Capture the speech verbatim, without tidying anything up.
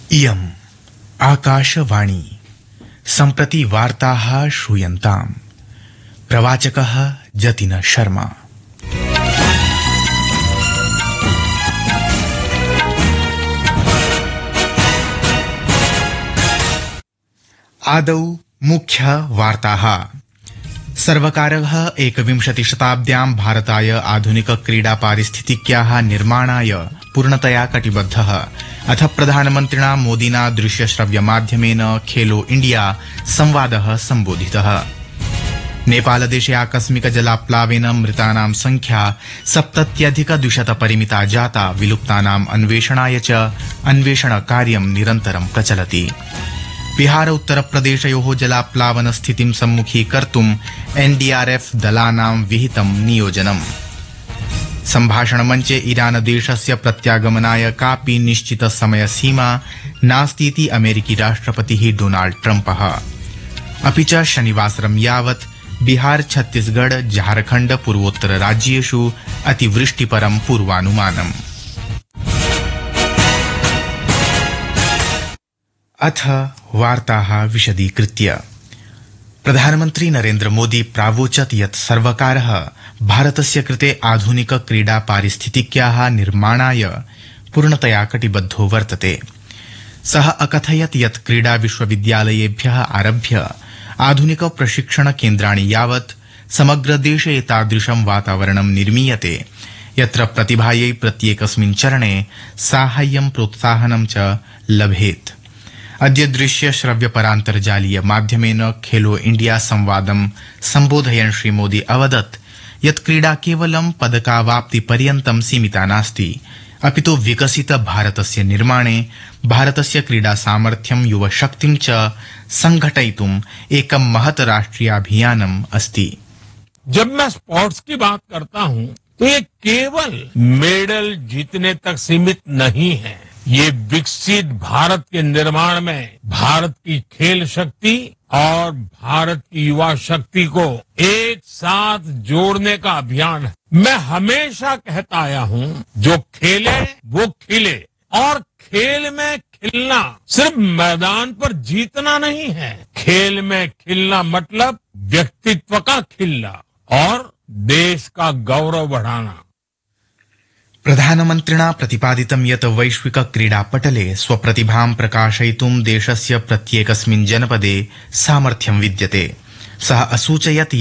इयम् आकाशवाणी सम्प्रति वार्ताः श्रूयन्ताम्। प्रवाचकः जतिन शर्मा। आदौ मुख्य वार्ताः। सर्वकारः एकविंशतिशताब्द्यां भारताय आधुनिक क्रीडा पारिस्थितिक्याः निर्माणाय पूर्णतया कटिबद्धः। अथ प्रधानमन्त्रिणा मोदिना दृश्यश्रव्य माध्यमेन खेलो इंडिया संवादः सम्बोधितः। नेपालदेशे आकस्मिक जलाप्लावेन मृतानां संख्या सप्तत्यधिक द्विशत परिमिता जाता। विलुप्तानाम् अन्वेषणाय च अन्वेषण कार्यं निरन्तरं प्रचलति। बिहार उत्तरप्रदेशयोः जलाप्लावन स्थितिं सम्मुखीकर्तुम् एनडीआरएफ दलानां विहितं नियोजनम्। सम्भाषणमञ्चे ईरान देशस्य प्रत्यागमनाय कापि निश्चित समयसीमा नास्तीति अमेरिकी राष्ट्रपतिः डोनाल्ड ट्रम्पः। अपि च शनिवासरं यावत् बिहार छत्तीसगढ़ झारखण्ड पूर्वोत्तर राज्येषु अतिवृष्टिपरं पूर्वानुमानम्। अथ वार्ताः विशदीकृत्य। प्रधानमन्त्री नरेन्द्र मोदी प्रावोचत् यत् सर्वकारः भारतस्य कृते आधुनिक क्रीडा पारिस्थितिक्याः निर्माणाय पूर्णतया कटिबद्धो वर्तते। सः अकथयत् यत् क्रीडा विश्वविद्यालयेभ्यः आरभ्य आधुनिक प्रशिक्षण केन्द्राणि यावत् समग्र देशे एतादृशं वातावरणं निर्मीयते यत्र प्रतिभायै प्रत्येकस्मिन् चरणे साहाय्यं प्रोत्साहनं च लभेत्। अद्य दृश्य श्रव्य परान्तर्जालीय माध्यमेन खेलो इंडिया संवादं सम्बोधयन् श्री मोदी अवदत् यत् क्रीडा केवलं पदकावाप्ति पर्यन्तं सीमिता नास्ति, अपितु विकसित भारतस्य निर्माणे भारतस्य क्रीडा सामर्थ्यं युवशक्तिं च संघटयितुम् एकं महत् राष्ट्रियाभियानम् अस्ति। जब मैं स्पोर्ट्स की बात करता हूं तो ये केवल मेडल जीतने तक सीमित नहीं है। ये विकसित भारत के निर्माण में भारत की खेल शक्ति और भारत की युवा शक्ति को एक साथ जोड़ने का अभियान है। मैं हमेशा कहता आया हूं, जो खेले वो खिले, और खेल में खिलना सिर्फ मैदान पर जीतना नहीं है। खेल में खिलना मतलब व्यक्तित्व का खिलना और देश का गौरव बढ़ाना। प्रधानमन्त्रिणा प्रतिपादितं यत् वैश्विक क्रीडापटले स्वप्रतिभां प्रकाशयितुं देशस्य प्रत्येकस्मिन् जनपदे सामर्थ्यं विद्यते। सः असूचयत्